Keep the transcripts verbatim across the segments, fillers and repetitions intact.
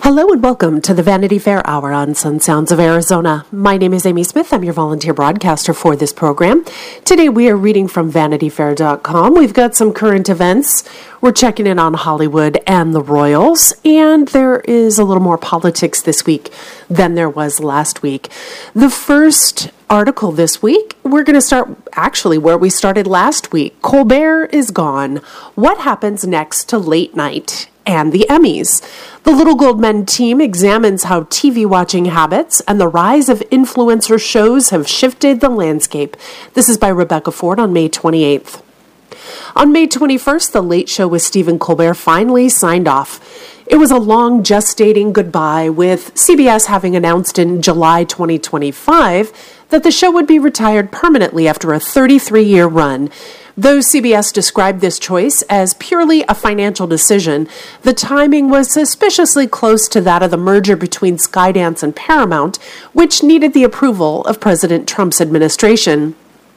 Hello and welcome to the Vanity Fair Hour on Sun Sounds of Arizona. My name is Amy Smith. I'm your volunteer broadcaster for this program. Today we are reading from vanity fair dot com. We've got some current events. We're checking in on Hollywood and the Royals, and there is a little more politics this week than there was last week. The first article this week, we're going to start actually where we started last week. Colbert is gone. What happens next to late night and the Emmys? The Little Gold Men team examines how T V watching habits and the rise of influencer shows have shifted the landscape. This is by Rebecca Ford on May twenty-eighth. On May twenty-first, The Late Show with Stephen Colbert finally signed off. It was a long gestating goodbye, with C B S having announced in July twenty twenty-five that the show would be retired permanently after a thirty-three-year run. Though C B S described this choice as purely a financial decision, the timing was suspiciously close to that of the merger between Skydance and Paramount, which needed the approval of President Trump's administration.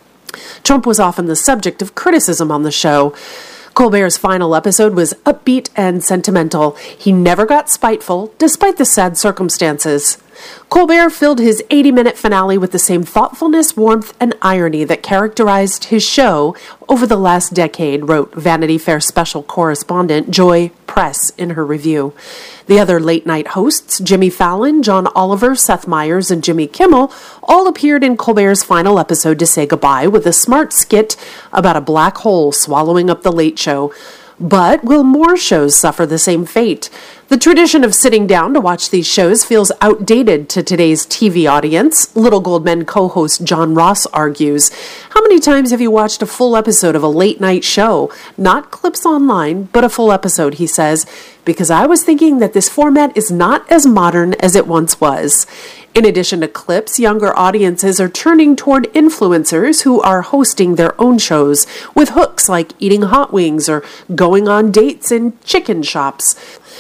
Trump was often the subject of criticism on the show. Colbert's final episode was upbeat and sentimental. He never got spiteful, despite the sad circumstances. Colbert filled his eighty-minute finale with the same thoughtfulness, warmth, and irony that characterized his show over the last decade, wrote Vanity Fair special correspondent Joy Press in her review. The other late-night hosts, Jimmy Fallon, John Oliver, Seth Meyers, and Jimmy Kimmel, all appeared in Colbert's final episode to say goodbye with a smart skit about a black hole swallowing up The Late Show. But will more shows suffer the same fate? The tradition of sitting down to watch these shows feels outdated to today's T V audience, Little Gold Men co-host John Ross argues. How many times have you watched a full episode of a late-night show? Not clips online, but a full episode, he says, because I was thinking that this format is not as modern as it once was. In addition to clips, younger audiences are turning toward influencers who are hosting their own shows with hooks like eating hot wings or going on dates in chicken shops.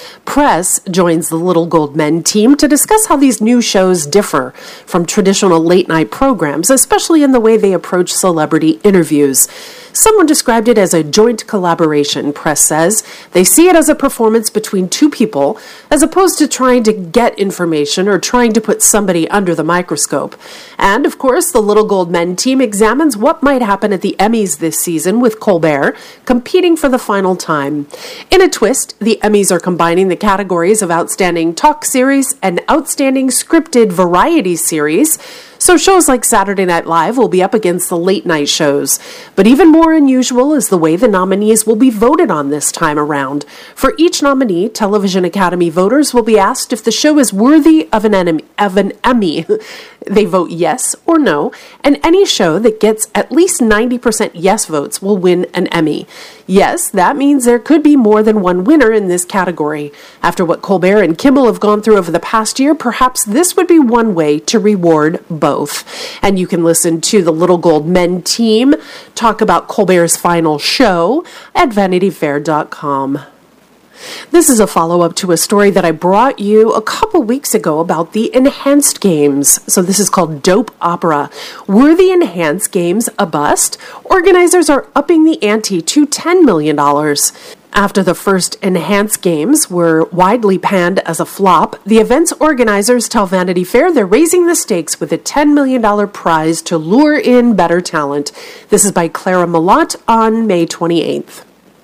Press joins the Little Gold Men team to discuss how these new shows differ from traditional late-night programs, especially in the way they approach celebrity interviews. Someone described it as a joint collaboration, Press says. They see it as a performance between two people, as opposed to trying to get information or trying to put somebody under the microscope. And, of course, the Little Gold Men team examines what might happen at the Emmys this season with Colbert competing for the final time. In a twist, the Emmys are combining the categories of Outstanding Talk Series and Outstanding Scripted Variety Series, so shows like Saturday Night Live will be up against the late-night shows. But even more unusual is the way the nominees will be voted on this time around. For each nominee, Television Academy voters will be asked if the show is worthy of an, enemy, of an Emmy. They vote yes or no, and any show that gets at least ninety percent yes votes will win an Emmy. Yes, that means there could be more than one winner in this category. After what Colbert and Kimmel have gone through over the past year, perhaps this would be one way to reward both. And you can listen to the Little Gold Men team talk about Colbert's final show at vanity fair dot com. This is a follow-up to a story that I brought you a couple weeks ago about the Enhanced Games. So this is called Dope Opera. Were the Enhanced Games a bust? Organizers are upping the ante to ten million dollars. After the first Enhanced Games were widely panned as a flop, the event's organizers tell Vanity Fair they're raising the stakes with a ten million dollars prize to lure in better talent. This is by Clara Malott on May twenty-eighth.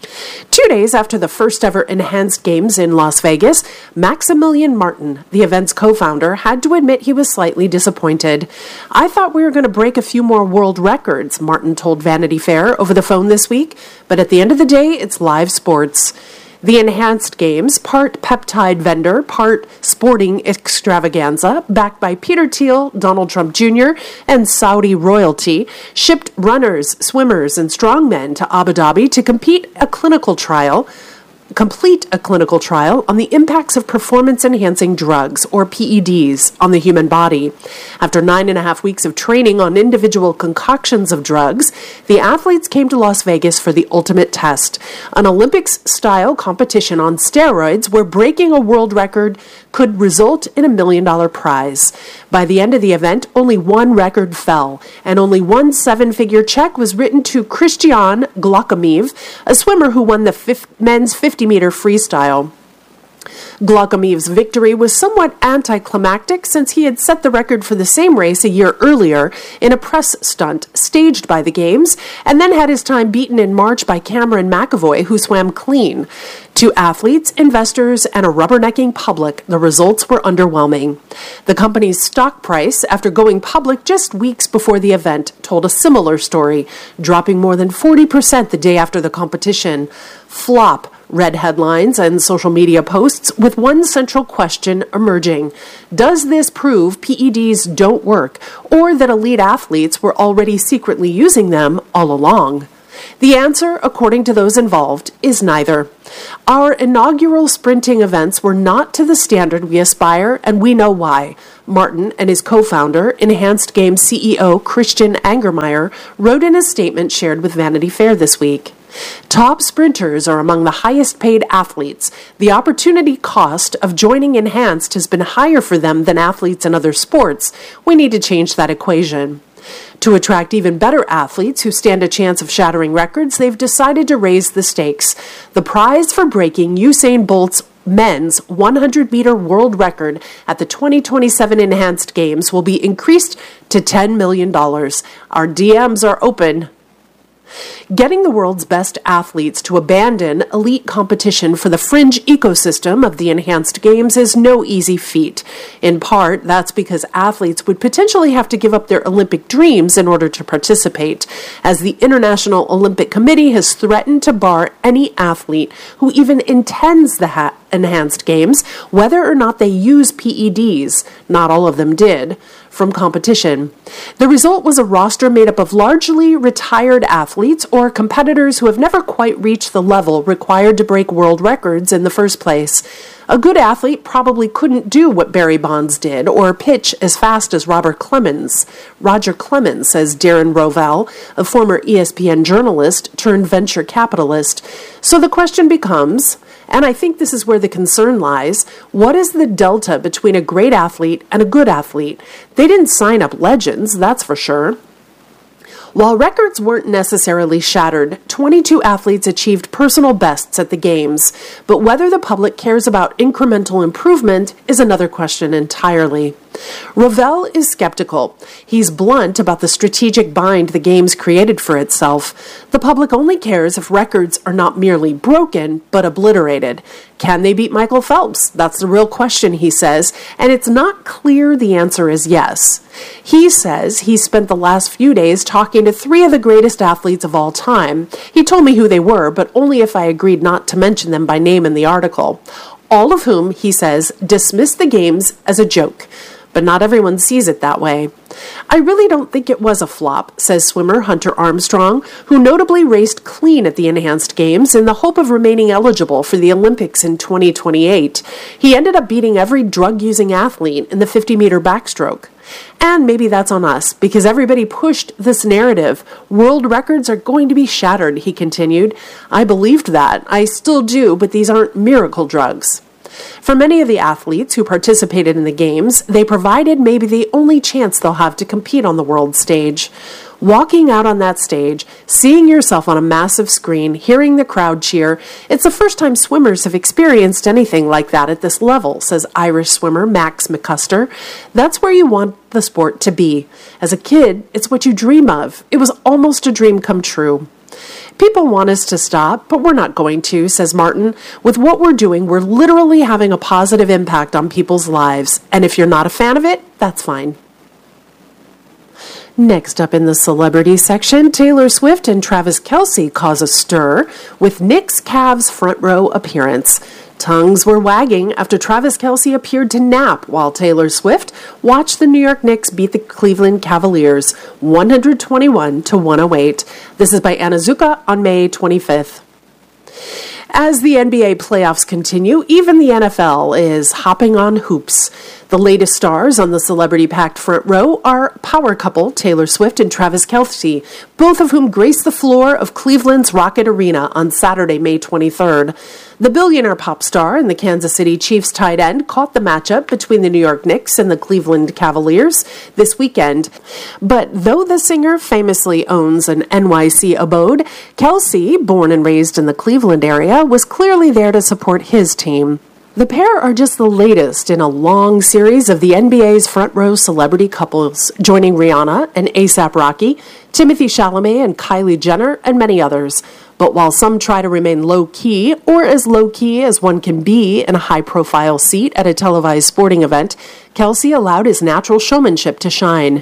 Two days after the first ever Enhanced Games in Las Vegas, Maximilian Martin, the event's co-founder, had to admit he was slightly disappointed. I thought we were going to break a few more world records, Martin told Vanity Fair over the phone this week, but at the end of the day, it's live sports. The Enhanced Games, part peptide vendor, part sporting extravaganza, backed by Peter Thiel, Donald Trump Junior, and Saudi royalty, shipped runners, swimmers, and strongmen to Abu Dhabi to compete a clinical trial complete a clinical trial on the impacts of performance-enhancing drugs, or P E Ds, on the human body. After nine and a half weeks of training on individual concoctions of drugs, the athletes came to Las Vegas for the ultimate test, an Olympics-style competition on steroids where breaking a world record could result in a million-dollar prize. By the end of the event, only one record fell, and only one seven-figure check was written to Christian Glockamiev, a swimmer who won the fifth, men's fifty-meter freestyle. Glocomev's victory was somewhat anticlimactic since he had set the record for the same race a year earlier in a press stunt staged by the Games, and then had his time beaten in March by Cameron McAvoy, who swam clean. To athletes, investors, and a rubbernecking public, the results were underwhelming. The company's stock price, after going public just weeks before the event, told a similar story, dropping more than forty percent the day after the competition. Flop read headlines and social media posts with one central question emerging. Does this prove P E Ds don't work, or that elite athletes were already secretly using them all along? The answer, according to those involved, is neither. Our inaugural sprinting events were not to the standard we aspire, and we know why. Martin and his co-founder, Enhanced Games C E O Christian Angermeyer, wrote in a statement shared with Vanity Fair this week. Top sprinters are among the highest paid athletes. The opportunity cost of joining Enhanced has been higher for them than athletes in other sports. We need to change that equation. To attract even better athletes who stand a chance of shattering records, they've decided to raise the stakes. The prize for breaking Usain Bolt's men's one hundred meter world record at the twenty twenty-seven Enhanced Games will be increased to ten million dollars. Our D Ms are open. Getting the world's best athletes to abandon elite competition for the fringe ecosystem of the Enhanced Games is no easy feat. In part, that's because athletes would potentially have to give up their Olympic dreams in order to participate, as the International Olympic Committee has threatened to bar any athlete who even intends the ha- Enhanced Games, whether or not they use P E Ds, not all of them did, from competition. The result was a roster made up of largely retired athletes or competitors who have never quite reached the level required to break world records in the first place. A good athlete probably couldn't do what Barry Bonds did or pitch as fast as Robert Clemens. Roger Clemens, says Darren Rovell, a former E S P N journalist turned venture capitalist. So the question becomes, and I think this is where the concern lies, what is the delta between a great athlete and a good athlete? They didn't sign up legends, that's for sure. While records weren't necessarily shattered, twenty-two athletes achieved personal bests at the Games, but whether the public cares about incremental improvement is another question entirely. Rovell is skeptical. He's blunt about the strategic bind the Games created for itself. The public only cares if records are not merely broken, but obliterated. Can they beat Michael Phelps? That's the real question, he says, and it's not clear the answer is yes. He says he spent the last few days talking to three of the greatest athletes of all time. He told me who they were, but only if I agreed not to mention them by name in the article. All of whom, he says, dismissed the Games as a joke. But not everyone sees it that way. I really don't think it was a flop, says swimmer Hunter Armstrong, who notably raced clean at the Enhanced Games in the hope of remaining eligible for the Olympics in twenty twenty-eight. He ended up beating every drug-using athlete in the fifty-meter backstroke. And maybe that's on us, because everybody pushed this narrative. World records are going to be shattered, he continued. I believed that. I still do, but these aren't miracle drugs. For many of the athletes who participated in the Games, they provided maybe the only chance they'll have to compete on the world stage. Walking out on that stage, seeing yourself on a massive screen, hearing the crowd cheer, it's the first time swimmers have experienced anything like that at this level, says Irish swimmer Max McCusker. That's where you want the sport to be. As a kid, it's what you dream of. It was almost a dream come true. People want us to stop, but we're not going to, says Martin. With what we're doing, we're literally having a positive impact on people's lives. And if you're not a fan of it, that's fine. Next up in the celebrity section, Taylor Swift and Travis Kelce cause a stir with Knicks Cavs front row appearance. Tongues were wagging after Travis Kelce appeared to nap while Taylor Swift watched the New York Knicks beat the Cleveland Cavaliers one twenty-one to one oh eight. This is by Anna Zuka on May twenty-fifth. As the N B A playoffs continue, even the N F L is hopping on hoops. The latest stars on the celebrity-packed front row are power couple Taylor Swift and Travis Kelce, both of whom graced the floor of Cleveland's Rocket Arena on Saturday, May twenty-third. The billionaire pop star and the Kansas City Chiefs tight end caught the matchup between the New York Knicks and the Cleveland Cavaliers this weekend. But though the singer famously owns an N Y C abode, Kelce, born and raised in the Cleveland area, was clearly there to support his team. The pair are just the latest in a long series of the N B A's front row celebrity couples, joining Rihanna and A$AP Rocky, Timothy Chalamet and Kylie Jenner, and many others. But while some try to remain low-key, or as low-key as one can be in a high-profile seat at a televised sporting event, Kelce allowed his natural showmanship to shine.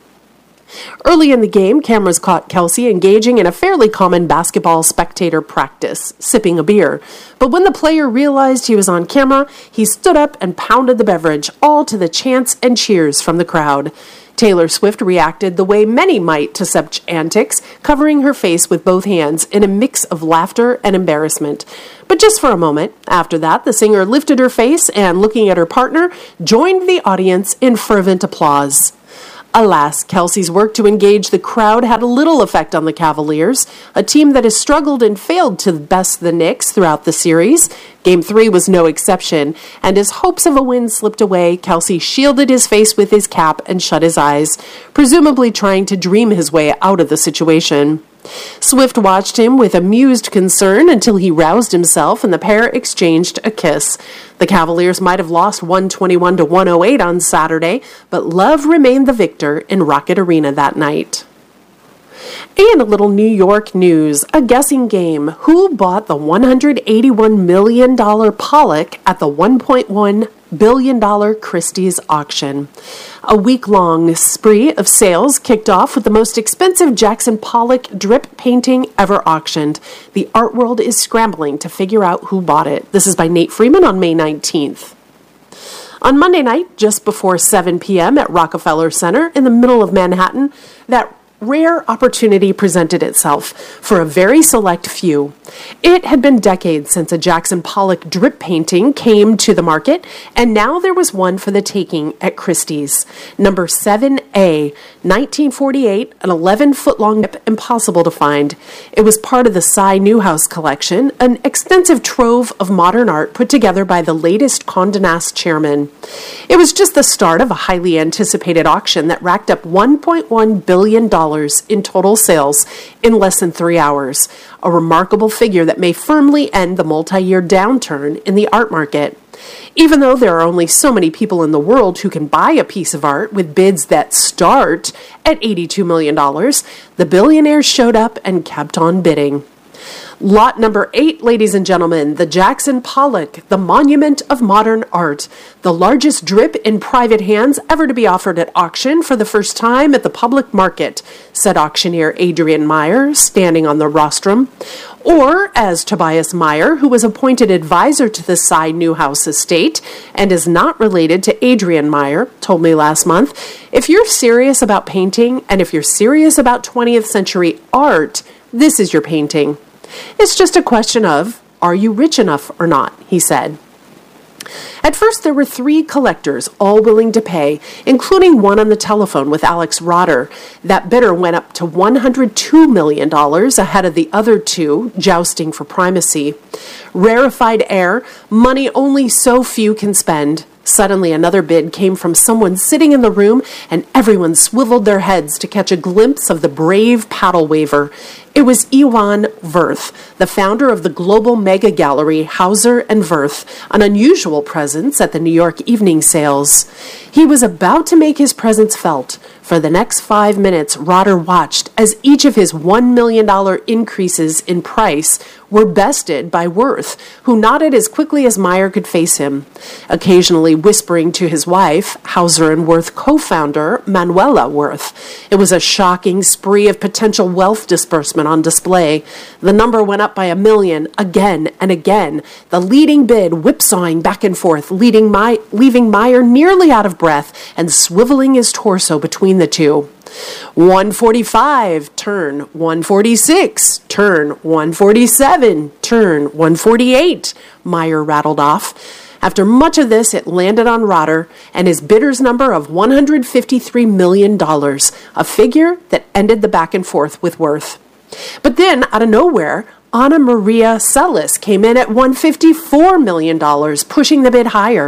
Early in the game, cameras caught Kelce engaging in a fairly common basketball spectator practice, sipping a beer. But when the player realized he was on camera, he stood up and pounded the beverage, all to the chants and cheers from the crowd. Taylor Swift reacted the way many might to such antics, covering her face with both hands in a mix of laughter and embarrassment. But just for a moment. After that, the singer lifted her face and, looking at her partner, joined the audience in fervent applause. Alas, Kelce's work to engage the crowd had little effect on the Cavaliers, a team that has struggled and failed to best the Knicks throughout the series. Game three was no exception, and as hopes of a win slipped away, Kelce shielded his face with his cap and shut his eyes, presumably trying to dream his way out of the situation. Swift watched him with amused concern until he roused himself and the pair exchanged a kiss. The Cavaliers might have lost one twenty-one to one oh eight on Saturday, but love remained the victor in Rocket Arena that night. And a little New York news, a guessing game. Who bought the one hundred eighty-one million dollars Pollock at the one point one billion dollars Christie's auction? A week-long spree of sales kicked off with the most expensive Jackson Pollock drip painting ever auctioned. The art world is scrambling to figure out who bought it. This is by Nate Freeman on May nineteenth. On Monday night, just before seven p.m. at Rockefeller Center in the middle of Manhattan, that rare opportunity presented itself for a very select few. It had been decades since a Jackson Pollock drip painting came to the market, and now there was one for the taking at Christie's. Number seven A, nineteen forty-eight, an eleven-foot-long drip, impossible to find. It was part of the Cy Newhouse collection, an extensive trove of modern art put together by the latest Condé Nast chairman. It was just the start of a highly anticipated auction that racked up one point one billion dollars in total sales in less than three hours, a remarkable figure that may firmly end the multi-year downturn in the art market. Even though there are only so many people in the world who can buy a piece of art with bids that start at eighty-two million dollars, the billionaires showed up and kept on bidding. Lot number eight, ladies and gentlemen, the Jackson Pollock, the monument of modern art, the largest drip in private hands ever to be offered at auction for the first time at the public market, said auctioneer Adrian Meyer, standing on the rostrum. Or, as Tobias Meyer, who was appointed advisor to the Cy Newhouse estate and is not related to Adrian Meyer, told me last month, if you're serious about painting and if you're serious about twentieth century art, this is your painting. It's just a question of, are you rich enough or not, he said. At first, there were three collectors, all willing to pay, including one on the telephone with Alex Rotter. That bidder went up to one hundred two million dollars ahead of the other two, jousting for primacy. Rarefied air, money only so few can spend. Suddenly, another bid came from someone sitting in the room, and everyone swiveled their heads to catch a glimpse of the brave paddle waver. It was Iwan Wirth, the founder of the global mega gallery Hauser and Wirth, an unusual presence at the New York evening sales. He was about to make his presence felt. For the next five minutes, Rotter watched as each of his one million dollars increases in price were bested by Wirth, who nodded as quickly as Meyer could face him, occasionally whispering to his wife, Hauser and Wirth co-founder Manuela Wirth. It was a shocking spree of potential wealth disbursement on display. The number went up by a million again and again, the leading bid whipsawing back and forth, leading My- leaving Meyer nearly out of breath and swiveling his torso between the two. one forty-five, turn. one forty-six, turn. one forty-seven, turn. one forty-eight, Meyer rattled off. After much of this, it landed on Rotter and his bidder's number of one hundred fifty-three million dollars, a figure that ended the back and forth with Wirth. But then, out of nowhere, Anna Maria Celis came in at one hundred fifty-four million dollars, pushing the bid higher.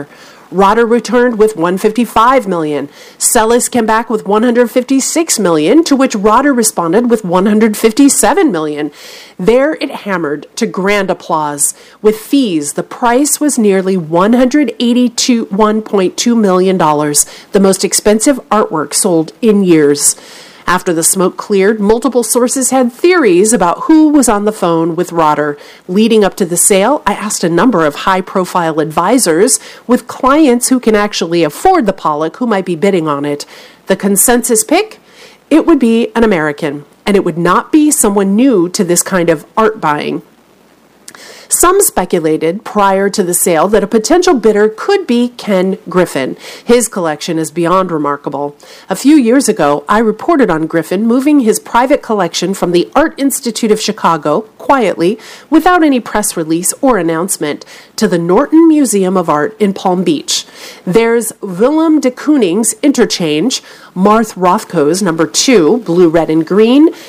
Rotter returned with one hundred fifty-five million dollars. Celis came back with one hundred fifty-six million dollars, to which Rotter responded with one hundred fifty-seven million dollars. There it hammered to grand applause. With fees, the price was nearly one hundred eighty-one point two million dollars, the most expensive artwork sold in years. After the smoke cleared, multiple sources had theories about who was on the phone with Rotter. Leading up to the sale, I asked a number of high-profile advisors with clients who can actually afford the Pollock who might be bidding on it. The consensus pick? It would be an American, and it would not be someone new to this kind of art buying. Some speculated prior to the sale that a potential bidder could be Ken Griffin. His collection is beyond remarkable. A few years ago, I reported on Griffin moving his private collection from the Art Institute of Chicago, quietly, without any press release or announcement, to the Norton Museum of Art in Palm Beach. There's Willem de Kooning's Interchange, Marth Rothko's number two, blue, red, and green,